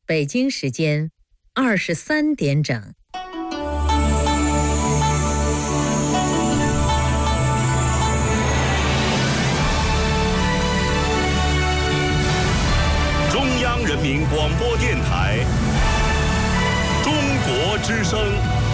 北京时间23点整。 中央人民广播电台中国之声。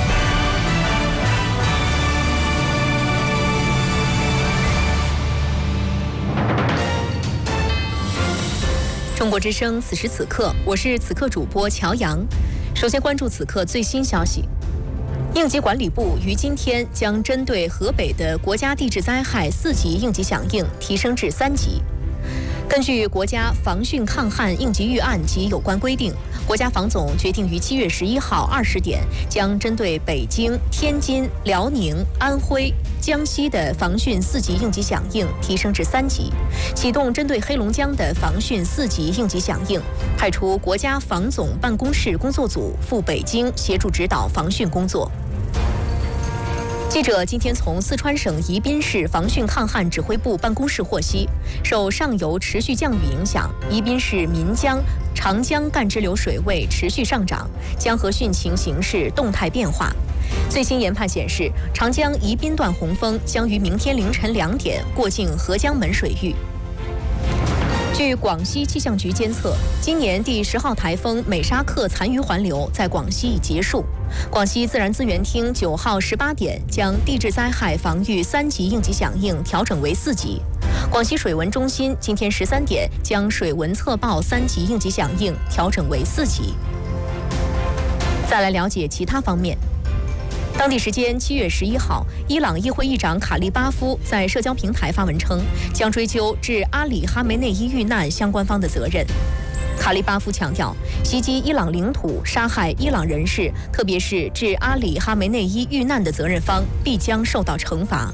中国之声，此时此刻，我是此刻主播乔阳。首先关注此刻最新消息。应急管理部于今天将针对河北的国家地质灾害4级应急响应提升至3级。根据国家防汛抗旱应急预案及有关规定，国家防总决定于7月11号20点，将针对北京、天津、辽宁、安徽、江西的防汛4级应急响应提升至3级，启动针对黑龙江的防汛4级应急响应，派出国家防总办公室工作组赴北京协助指导防汛工作。记者今天从四川省宜宾市防汛抗旱指挥部办公室获悉，受上游持续降雨影响，宜宾市岷江、长江干支流水位持续上涨，江河汛情形势动态变化。最新研判显示，长江宜宾段洪峰将于明天凌晨2点过境合江门水域。据广西气象局监测，今年第10号台风美沙克残余环流在广西已结束。广西自然资源厅9号18点将地质灾害防御3级应急响应调整为4级。广西水文中心今天13点将水文测报3级应急响应调整为4级。再来了解其他方面。当地时间7月11号，伊朗议会议长卡利巴夫在社交平台发文称，将追究致阿里哈梅内伊遇难相关方的责任。卡利巴夫强调，袭击伊朗领土、杀害伊朗人士，特别是致阿里哈梅内伊遇难的责任方，必将受到惩罚。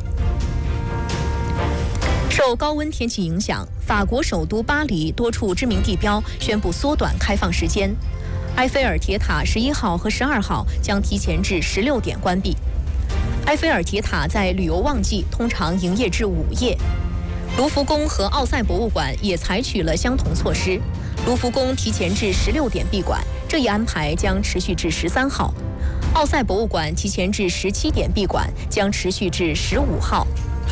受高温天气影响，法国首都巴黎多处知名地标宣布缩短开放时间。埃菲尔铁塔11号和12号将提前至16点关闭。埃菲尔铁塔在旅游旺季通常营业至午夜。卢浮宫和奥赛博物馆也采取了相同措施。卢浮宫提前至16点闭馆，这一安排将持续至13号。奥赛博物馆提前至17点闭馆，将持续至15号。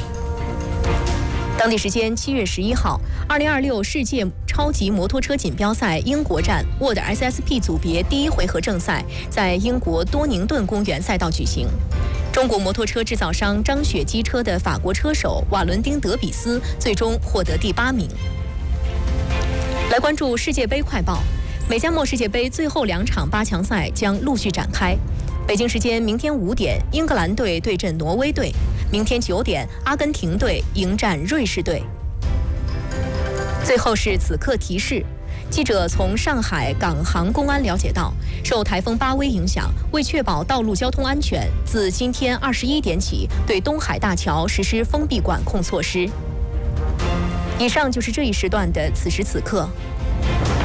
当地时间7月11号，2026世界超级摩托车锦标赛英国站沃德 SSP 组别第1回合正赛在英国多宁顿公园赛道举行。中国摩托车制造商张雪机车的法国车手瓦伦丁·德比斯最终获得第8名。来关注世界杯快报，美加墨世界杯最后2场8强赛将陆续展开。北京时间明天5点，英格兰队对阵挪威队；明天9点，阿根廷队迎战瑞士队。最后是此刻提示，记者从上海港航公安了解到，受台风巴威影响，为确保道路交通安全，自今天21点起，对东海大桥实施封闭管控措施。以上就是这一时段的此时此刻。